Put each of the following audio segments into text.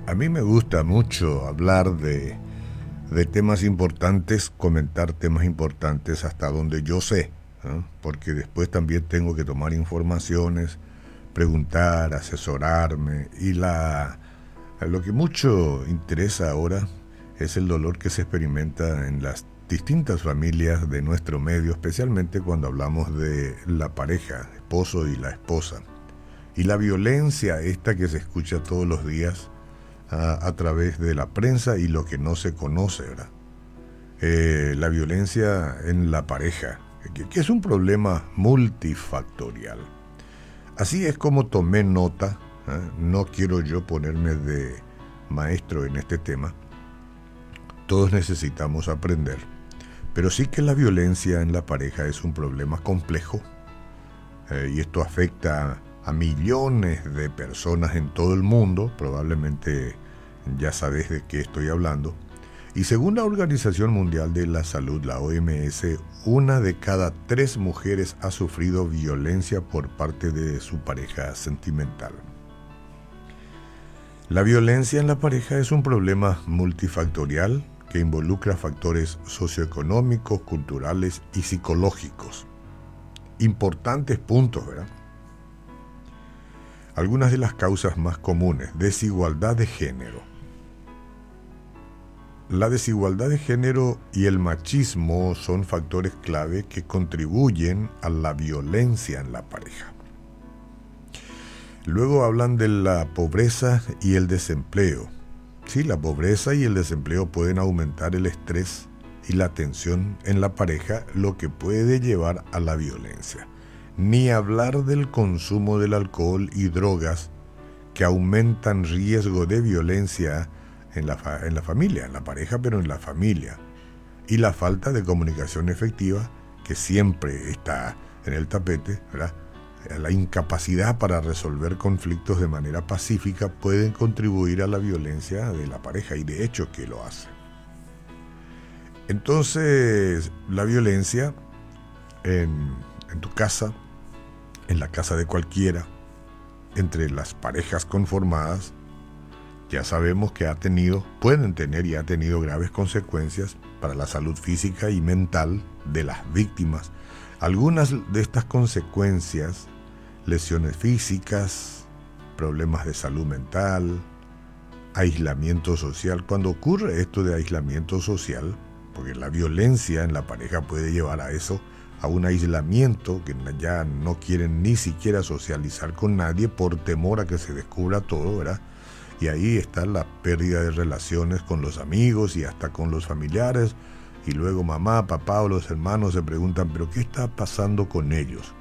A mí me gusta mucho hablar de temas importantes, comentar temas importantes hasta donde yo sé, ¿no? Porque después también tengo que tomar informaciones, preguntar, asesorarme lo que mucho interesa ahora es el dolor que se experimenta en las distintas familias de nuestro medio, especialmente cuando hablamos de la pareja, esposo y la esposa. Y la violencia esta que se escucha todos los días a través de la prensa y lo que no se conoce, ¿verdad? La violencia en la pareja, que es un problema multifactorial. Así es como tomé nota, no quiero yo ponerme de maestro en este tema, todos necesitamos aprender, pero sí que la violencia en la pareja es un problema complejo, y esto afecta a millones de personas en todo el mundo, probablemente ya sabes de qué estoy hablando. Y según la Organización Mundial de la Salud, la OMS, una de cada 3 mujeres ha sufrido violencia por parte de su pareja sentimental. La violencia en la pareja es un problema multifactorial que involucra factores socioeconómicos, culturales y psicológicos. Importantes puntos, ¿verdad? Algunas de las causas más comunes: desigualdad de género. La desigualdad de género y el machismo son factores clave que contribuyen a la violencia en la pareja. Luego hablan de la pobreza y el desempleo. Sí, la pobreza y el desempleo pueden aumentar el estrés y la tensión en la pareja, lo que puede llevar a la violencia. Ni hablar del consumo del alcohol y drogas, que aumentan riesgo de violencia en la familia, en la pareja, pero en la familia. Y la falta de comunicación efectiva, que siempre está en el tapete, ¿verdad? La incapacidad para resolver conflictos de manera pacífica pueden contribuir a la violencia de la pareja, y de hecho que lo hace. Entonces, la violencia en tu casa, en la casa de cualquiera, entre las parejas conformadas, ya sabemos que pueden tener y ha tenido graves consecuencias para la salud física y mental de las víctimas. Algunas de estas consecuencias: lesiones físicas, problemas de salud mental, aislamiento social. Cuando ocurre esto de aislamiento social, porque la violencia en la pareja puede llevar a eso, a un aislamiento, que ya no quieren ni siquiera socializar con nadie por temor a que se descubra todo, ¿verdad? Y ahí está la pérdida de relaciones con los amigos y hasta con los familiares. Y luego mamá, papá o los hermanos se preguntan, ¿pero qué está pasando con ellos?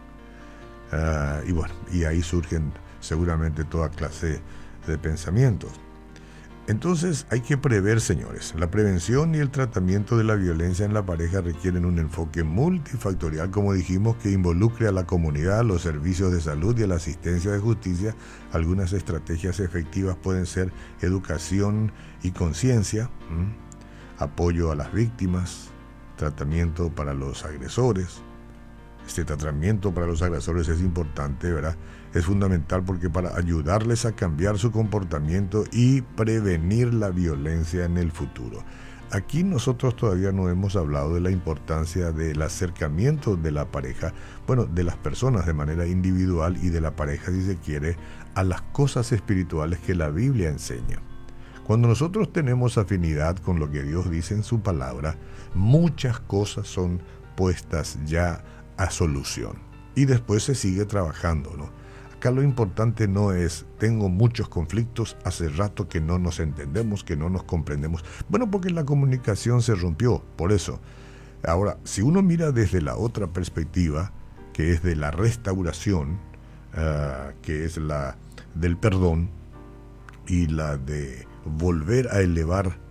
Y bueno, y ahí surgen seguramente toda clase de pensamientos. Entonces hay que prever, señores. La prevención y el tratamiento de la violencia en la pareja requieren un enfoque multifactorial, como dijimos, que involucre a la comunidad, los servicios de salud y a la asistencia de justicia. Algunas estrategias efectivas pueden ser educación y conciencia, apoyo a las víctimas, tratamiento para los agresores. Este tratamiento para los agresores es importante, ¿verdad? Es fundamental porque para ayudarles a cambiar su comportamiento y prevenir la violencia en el futuro. Aquí nosotros todavía no hemos hablado de la importancia del acercamiento de la pareja, bueno, de las personas de manera individual y de la pareja, si se quiere, a las cosas espirituales que la Biblia enseña. Cuando nosotros tenemos afinidad con lo que Dios dice en su palabra, muchas cosas son puestas ya a solución. Y después se sigue trabajando, ¿no? Acá lo importante no es, tengo muchos conflictos, hace rato que no nos entendemos, que no nos comprendemos. Bueno, porque la comunicación se rompió, por eso. Ahora, si uno mira desde la otra perspectiva, que es de la restauración, que es la del perdón y la de volver a elevar